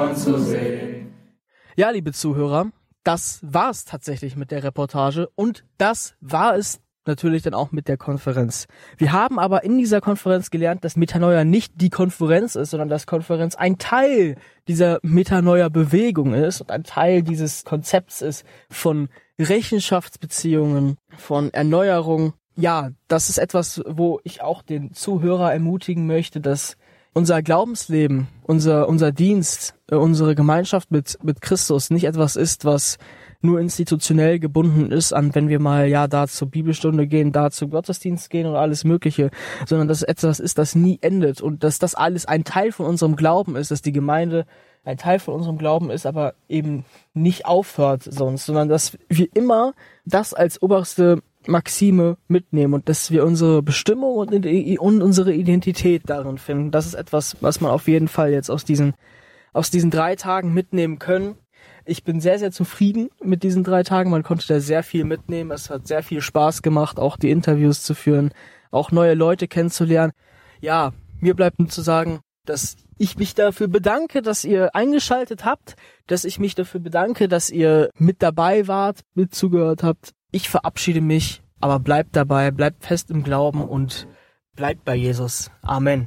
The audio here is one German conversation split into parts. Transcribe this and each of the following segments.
zu sehen. Ja, liebe Zuhörer, das war es tatsächlich mit der Reportage und das war es natürlich dann auch mit der Konferenz. Wir haben aber in dieser Konferenz gelernt, dass Metanoia nicht die Konferenz ist, sondern dass Konferenz ein Teil dieser Metanoia-Bewegung ist und ein Teil dieses Konzepts ist von Rechenschaftsbeziehungen, von Erneuerung. Ja, das ist etwas, wo ich auch den Zuhörer ermutigen möchte, dass unser Glaubensleben, unser Dienst, unsere Gemeinschaft mit Christus nicht etwas ist, was nur institutionell gebunden ist an, wenn wir mal da zur Bibelstunde gehen, da zum Gottesdienst gehen und alles Mögliche, sondern dass es etwas ist, das nie endet und dass das alles ein Teil von unserem Glauben ist, dass die Gemeinde ein Teil von unserem Glauben ist, aber eben nicht aufhört sonst, sondern dass wir immer das als oberste Maxime mitnehmen und dass wir unsere Bestimmung und unsere Identität darin finden. Das ist etwas, was man auf jeden Fall jetzt aus diesen 3 Tagen mitnehmen können. Ich bin sehr, sehr zufrieden mit diesen 3 Tagen. Man konnte da sehr viel mitnehmen. Es hat sehr viel Spaß gemacht, auch die Interviews zu führen, auch neue Leute kennenzulernen. Ja, mir bleibt nur zu sagen, dass ich mich dafür bedanke, dass ihr eingeschaltet habt, dass ich mich dafür bedanke, dass ihr mit dabei wart, mit zugehört habt. Ich verabschiede mich, aber bleibt dabei, bleibt fest im Glauben und bleibt bei Jesus. Amen.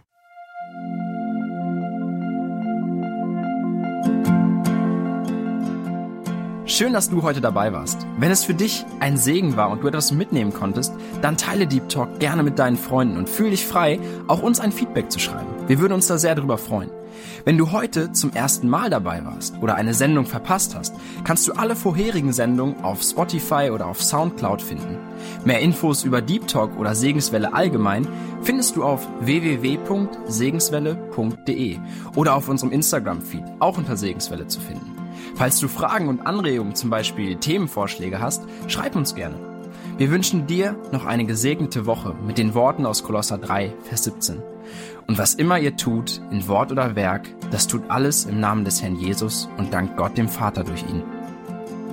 Schön, dass du heute dabei warst. Wenn es für dich ein Segen war und du etwas mitnehmen konntest, dann teile Deep Talk gerne mit deinen Freunden und fühl dich frei, auch uns ein Feedback zu schreiben. Wir würden uns da sehr darüber freuen. Wenn du heute zum ersten Mal dabei warst oder eine Sendung verpasst hast, kannst du alle vorherigen Sendungen auf Spotify oder auf Soundcloud finden. Mehr Infos über Deep Talk oder Segenswelle allgemein findest du auf www.segenswelle.de oder auf unserem Instagram-Feed, auch unter Segenswelle zu finden. Falls du Fragen und Anregungen, zum Beispiel Themenvorschläge hast, schreib uns gerne. Wir wünschen dir noch eine gesegnete Woche mit den Worten aus Kolosser 3, Vers 17. Und was immer ihr tut, in Wort oder Werk, das tut alles im Namen des Herrn Jesus und dankt Gott dem Vater durch ihn.